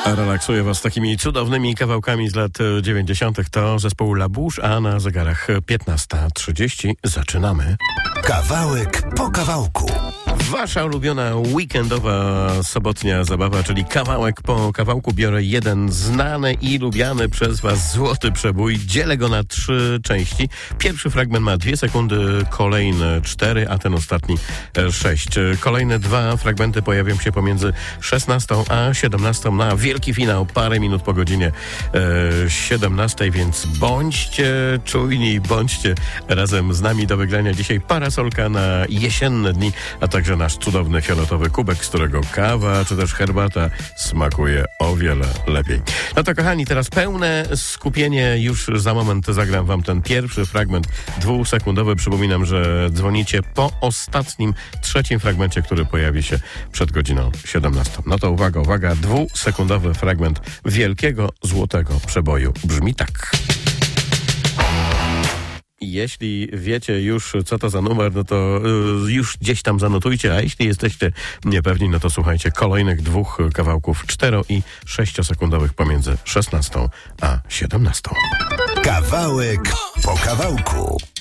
Relaksuję was takimi cudownymi kawałkami z lat 90. To zespół La Bouche, a na zegarach 15:30 zaczynamy. Kawałek po kawałku. Wasza ulubiona weekendowa sobotnia zabawa, czyli kawałek po kawałku. Biorę jeden znany i lubiany przez was złoty przebój. Dzielę go na 3 części. Pierwszy fragment ma 2 sekundy, kolejne 4, a ten ostatni 6. Kolejne 2 fragmenty pojawią się pomiędzy 16 a 17 na wielki finał, parę minut po godzinie 17, więc bądźcie czujni, bądźcie razem z nami. Do wygrania dzisiaj parasolka na jesienne dni, a także nasz cudowny fioletowy kubek, z którego kawa czy też herbata smakuje o wiele lepiej. No to kochani, teraz pełne skupienie. Już za moment zagram wam ten pierwszy fragment 2-sekundowy. Przypominam, że dzwonicie po ostatnim, 3. fragmencie, który pojawi się przed godziną 17. No to uwaga, uwaga, 2-sekundowy fragment wielkiego złotego przeboju brzmi tak. Jeśli wiecie już, co to za numer, no to już gdzieś tam zanotujcie, a jeśli jesteście niepewni, no to słuchajcie kolejnych 2 kawałków 4- i 6-sekundowych pomiędzy 16 a 17. Kawałek po kawałku.